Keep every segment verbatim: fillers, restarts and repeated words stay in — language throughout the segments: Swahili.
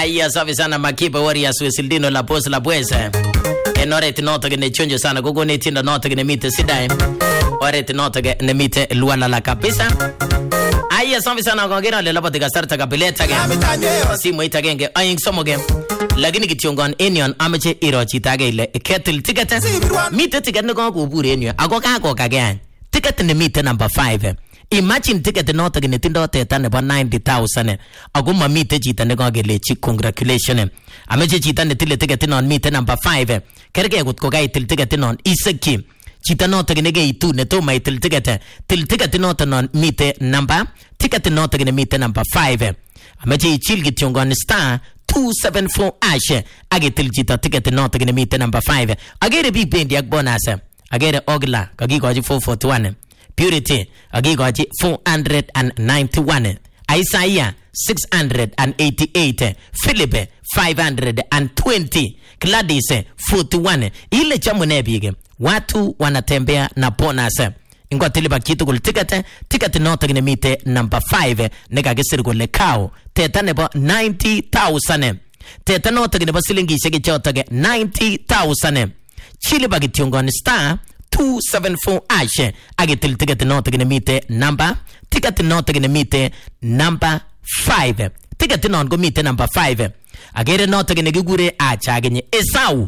Aya safi sana Makipa Warriors Wesildino la Boss la Bwesa. Enoret nota gene chonjo sana gogo ne tinda nota gene mite sidai. Oret nota gene mite luala la kabisa. Aya safi sana ngogera le labati gasarta kapileta ge. Simu itagenge aying somoge. Lakini kitiongon enion ameche iro chitage ile kettle ticket. Mite ticket ne go kubure enyo. Ago ka go kage. Ticket ne mite number five. Imagine ticket nota gene tindo teta nebo ninety thousand. Ago mamite chita ne go gelechi congratulations. Ameche chita ne tile ticket non mite number five. Kerge gut ko ga itil ticket non iseki. Chita nota gene ge itu ne to mai til ticket. Til ticket nota non mite number. Ticket nota gene mite number five. Ameche ichil kitiongon star two seven four ash. Age til chita ticket nota gene mite number five. Agere big bendi ak bonus. Agere ogla kagi goji four forty-one. Purity agigoji four hundred ninety-one. Isaiah six hundred eighty-eight. Philip five hundred twenty. Gladys forty-one. Ile chamune bige watu wanatembea na bonus. Ingo tiliba kitu kul ticket. Ticket nota gine mite number five. Nega gisiri kule kao teta nebo ninety thousand. Teta nota gine basilingi shegi chotage ninety thousand. Chili bagi tiongoni star two seven four ash. Agitil ticket nota gine mite number. Ticket nota gine mite number five. Ticket non go mite number five. Agere nota gine gigure acha gine Esau.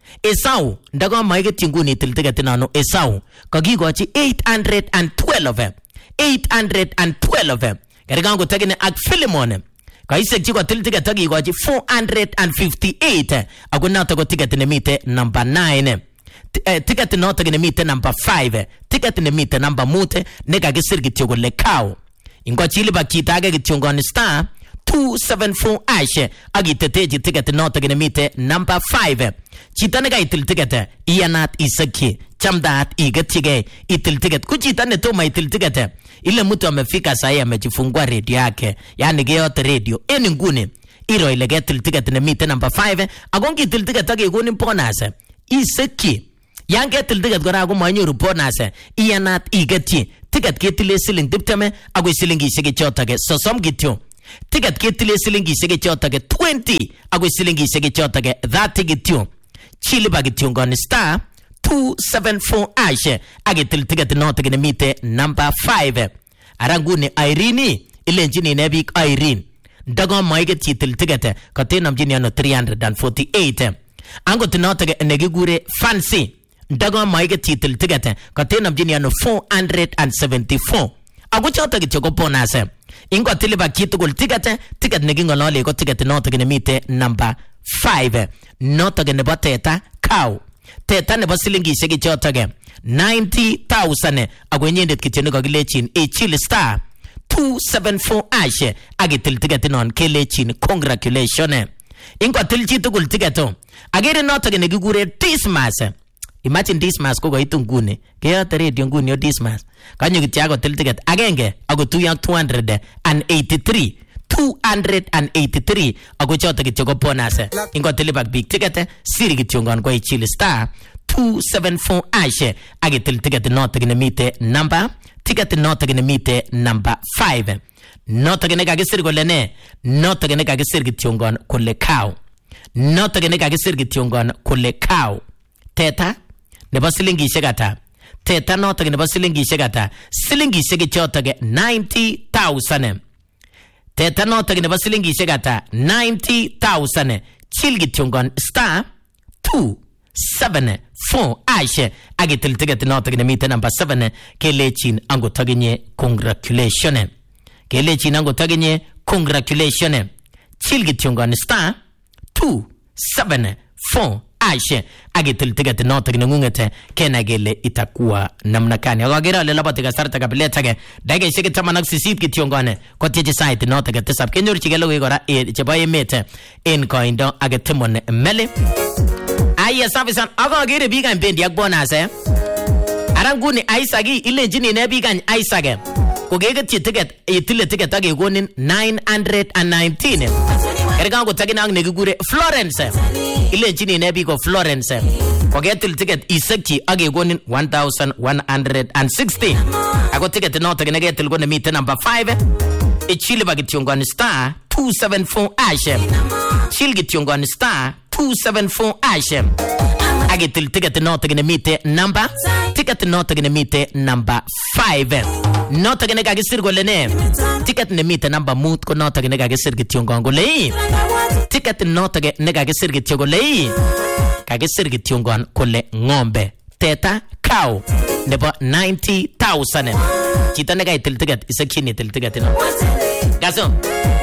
Esau ndago maige tinguni til ticket nano Esau. Kagigochi eight hundred twelve. eight hundred twelve. Garigango tagine ak Philemon. Kaise chiko til ticket tagigochi four hundred fifty-eight. Ago nota go ticket ne mite number nine. Uh, ticket nota gine mite number five. Ticket ne mite number mute. Nega gisir gitiogo le kao. Ingo chili ba kitage gitiongo ni star two seven four ash. Agi teteji ticket nota gine mite number five. Chita nega itil ticket. Iyanat isaki. Chamdaat igatige. Itil ticket. Kuchita ne toma itil ticket. Ile mtu amefika sahi amejifungua radio yake. Yani geote radio. Eni ngune. Iro ile getil ticket ne mite number five. Agongi itil ticket agi guni mponase. Isaki. Yang getil ticket gora agu manyo bonus. Iyanat igati. Ticket getile siling diptame. Agu silingi sege chotage. Sosom gityo. Ticket getile silingi sege chotage twenty. Agu silingi sege chotage thirty gityo. Chili bagityo ngoni star two seven four ash. Agitil ticket nota gine mite number five. Aranguni Irene. Ile njini nebik Irene. Ndago maige chitil ticket. Katena mjini ano three hundred forty-eight. Ango tinota negigure Fancy. Ndago maige titil ticket. Katena mjini ano four hundred seventy-four. Agu chota gichoko bonus. Ingo tiliba kitu gul ticket. Ticket negingo lole ko ticket nota gine mite number five. Nota gine ba teta cow. Teta ne ba silingi shegi chota ge ninety thousand. Agu nyendit kichene ko gilechin e chili star two seven four ash. Agitil ticket non kelechin congratulations. Ingo tilchi tugul ticket. Agere nota gine gigure Dismas. Imagine Dismas ko goitu ngune. Kaya tere dio ngune yo Dismas. Kanyo kitiago til ticket. Agenge ago two yang two hundred eighty-three. two hundred eighty-three. Ago chota kitiogo bonus. Ingo tilibak big ticket. Siri kitiongon kwa ichili star two seven four ash. Age til ticket nota gine mite number. Ticket nota gine mite number five. Nota gine kagisiri kolene. Nota gine kagisiri kitiongon kule cow. Nota gine kagisiri kitiongon kule cow. Teta nebo silingi shegata. Teta nota nebo silingi shegata. Silingi shegi chotage ninety thousand. Teta nota nebo silingi shegata ninety thousand. Chilgi tungon star two seven four ash. Agitil ticket nota gine mite number seven. Kelechin ango taginye congratulations. Kelechin ango taginye congratulations. Chilgi tungon star two seven four ash. Agitil ticket nota gine ngungete kena gele itakuwa namna kani. Agagera le labati gasarta kapileta ge dage shige tamanak sisip kitiongone kwa teje site nota ge tesap kenyor chigelo wegora e chebaye mete en koindo agetemone mele. Aya safisan agagere bigan bendi agbonase. Aranguni aisagi ile jini ne bigan aisage. Kogege ticket itile ticket age gonin nine hundred nineteen. Ergango tagina ne gugure Florence. Ile jini ne bigo Florence. Kogetil ticket iseki age gonin one thousand one hundred sixty. Ago ticket no tagina getil gone meet number five. E chile bagityon gone star two seven four ash. Chill kityongon star two seven four hash. Agitil ticket noto gine mite number. Ticket noto gine mite number five. Noto gine kagisir gole ne. Ticket ne mite number mut ko noto gine kagisir kityongon gole. Ticket noto gine kagisir kityongon gole. Kagisir kityongon kole ngombe. Teta cow. Nebo ninety thousand. Chita ne kaitil ticket isa kini til ticket no. Gaso.